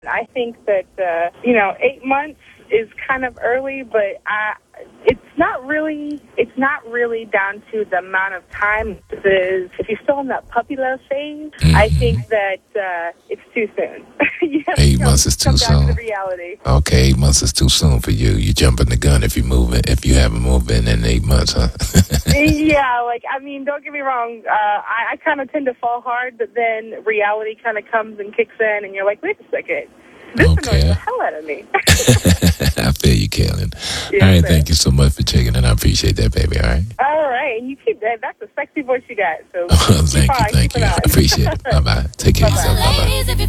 I think that, 8 months is kind of early, but it's not really down to the amount of time. If you're still in that puppy love phase, I think that it's too soon. 8 months is too soon. Down to the reality. Okay, 8 months is too soon for you. You're jumping the gun if you haven't moved in 8 months, huh? Yeah, don't get me wrong. I kind of tend to fall hard, but then reality kind of comes and kicks in, and you're like, wait a second. This annoys the hell out of me. I feel you, Kaylin. Yes, all right, sir. Thank you so much for checking in. I appreciate that, baby. All right. All right, and you keep that. That's a sexy voice you got. So Thank you. I appreciate it. Bye-bye. Take care of yourself. Bye-bye.